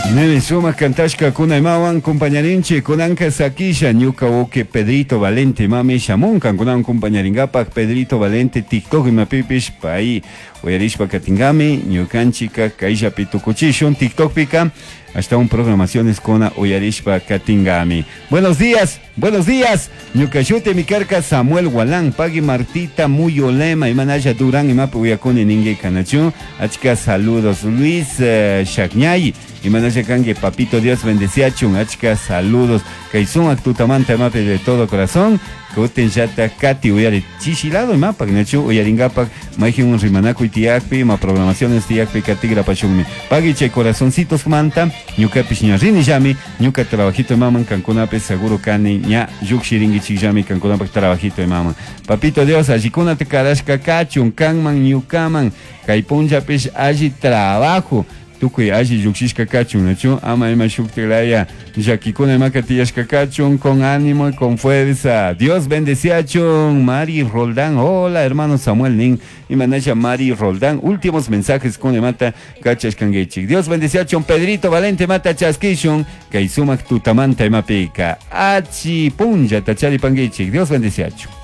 Nene suma cantashka kunaimawan compañarinche kunanka sakisha ñuka oke Pedrito Valente mami shamunkan kunan compañaringapak Pedrito Valente TikTok imapipish pai uyarishpa katingami ñukanchika kaisha pitukuchishun TikTok pika hasta un programaciones con uyarishpa katingami. Buenos días. Ñukashute mikarka Samuel Gualán, Pagui Martita Muyolema, Imanaya Durán, Imapu Uyakuni Ningue Canachu, Achka saludos, Luis Shakñay, Imanaya Kange Papito Dios bendeciachun, Achka saludos, Kaizun Actutamanta Imape de todo corazón, Kuten Yata Kati Uyari Chichilado Imapa, Gnachu Uyaringapak, Maijin un Rimanaku y Tiakpi, Ma programaciones Tiakpi Katigra Pachungmi, Pagui Che Corazoncitos Manta, Ñuka Pichñarini Yami, Ñuka Trabajito Maman Cancunape Seguro Cani, Ña Yukshiringi Chiyami Cancunape Trabajito Maman. Papito Dios, Ajikuna te Karashka Kachun, Kanman Ñukaman, Kaipunja Pish Aji Trabajo. Tukui aji yuxishka kachun, nachu, ama ema shuktelaya, yakikuna ema katiyashka kachun, con ánimo y con fuerza. Dios bendeciachun, Mari Roldán, hola hermano Samuel Nin, y manaya Mari Roldán, últimos mensajes con emata kachashkangechik. Dios bendeciachun, Pedrito Valente mata chaskishun, kaisumak tutamanta ema pika, achi punja tachari pangechik. Dios bendeciachun.